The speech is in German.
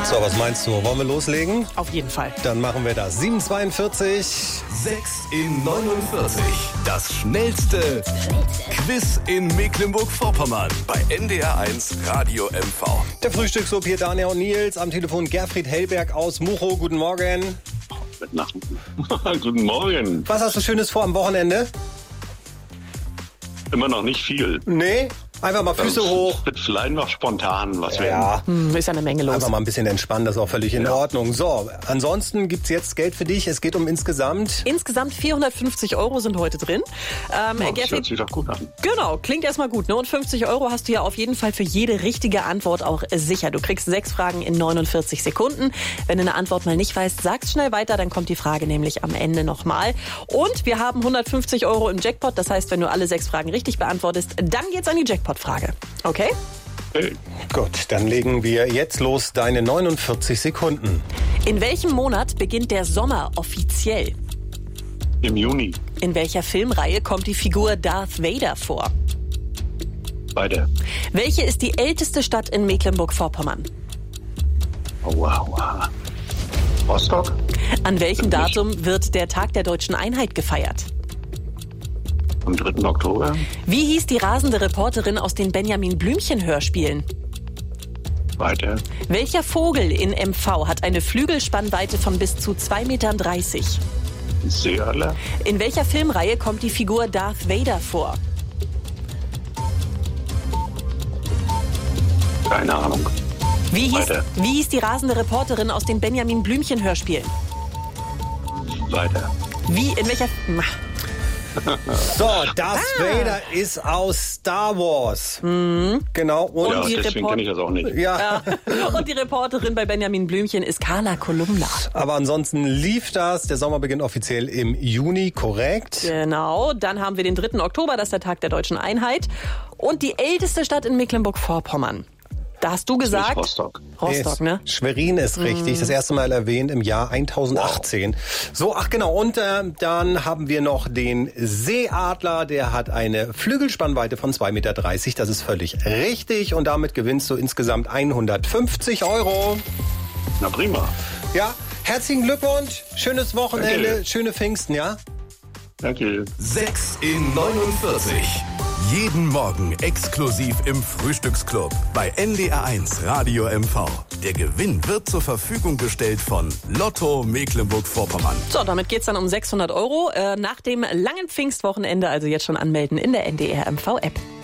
So, was meinst du? Wollen wir loslegen? Auf jeden Fall. Dann machen wir das. 7,42. 6 in 49. Das schnellste Quiz in Mecklenburg-Vorpommern bei NDR1 Radio MV. Der Frühstückssub hier, Daniel und Nils. Am Telefon Gerfried Hellberg aus Muchow. Guten Morgen. Guten Morgen. Was hast du Schönes vor am Wochenende? Immer noch nicht viel. Nee? Einfach mal Füße hoch. Wird vielleicht noch spontan was Ja, Ist ja eine Menge los. einfach mal ein bisschen entspannen, das ist auch völlig in Ordnung. So, ansonsten gibt's jetzt Geld für dich. Es geht um insgesamt... Insgesamt 450 € sind heute drin. Das hört Gerfried, sich doch gut an. genau, klingt erstmal gut. Ne? Und 50 € hast du ja auf jeden Fall für jede richtige Antwort auch sicher. Du kriegst 6 Fragen in 49 Sekunden. Wenn du eine Antwort mal nicht weißt, sag's schnell weiter, dann kommt die Frage nämlich am Ende nochmal. Und wir haben 150 € im Jackpot. Das heißt, wenn du alle 6 Fragen richtig beantwortest, dann geht's an die Jackpot-Frage. Okay? Hey. Gut, dann legen wir jetzt los deine 49 Sekunden. In welchem Monat beginnt der Sommer offiziell? Im Juni. In welcher Filmreihe kommt die Figur Darth Vader vor? Beide. Welche ist die älteste Stadt in Mecklenburg-Vorpommern? Oh, wow. Rostock? An welchem Datum wird der Tag der Deutschen Einheit gefeiert? Am 3. Oktober? Wie hieß die rasende Reporterin aus den Benjamin Blümchen-Hörspielen? Weiter. Welcher Vogel in MV hat eine Flügelspannweite von bis zu 2,30 Metern? Seeadler? In welcher Filmreihe kommt die Figur Darth Vader vor? Keine Ahnung. Wie Weiter. hieß die rasende Reporterin aus den Benjamin Blümchen-Hörspielen? Weiter. In welcher... So, Darth Vader ist aus Star Wars. Genau. Und Ja, die deswegen kenne ich das auch nicht. ja. Und die Reporterin bei Benjamin Blümchen ist Carla Kolumna. Aber ansonsten lief das. Der Sommer beginnt offiziell im Juni, korrekt? Genau, dann haben wir den 3. Oktober, das ist der Tag der Deutschen Einheit. Und die älteste Stadt in Mecklenburg-Vorpommern. Da hast du gesagt... Rostock. Rostock, ne? Schwerin ist richtig. Das erste Mal erwähnt im Jahr 1018. So, ach genau. Und dann haben wir noch den Seeadler. Der hat eine Flügelspannweite von 2,30 Meter. Das ist völlig richtig. Und damit gewinnst du insgesamt 150 €. Na prima. Ja, herzlichen Glückwunsch. Schönes Wochenende. Danke. Schöne Pfingsten, ja? Danke. 6 in 49. Jeden Morgen exklusiv im Frühstücksclub bei NDR1 Radio MV. Der Gewinn wird zur Verfügung gestellt von Lotto Mecklenburg-Vorpommern. So, damit geht's dann um 600 € nach dem langen Pfingstwochenende. Also jetzt schon anmelden in der NDR MV-App.